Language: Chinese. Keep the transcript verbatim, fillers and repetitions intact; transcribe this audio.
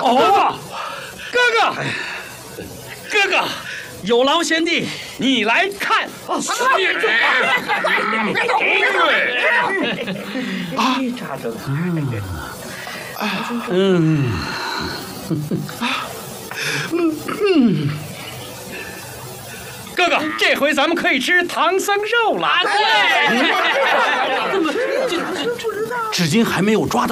哦，哥哥，哥哥，有劳贤弟，你来看。啊，嗯，嗯。哥哥，这回咱们可以吃唐僧肉了。对，怎么这这这？至今还没有抓到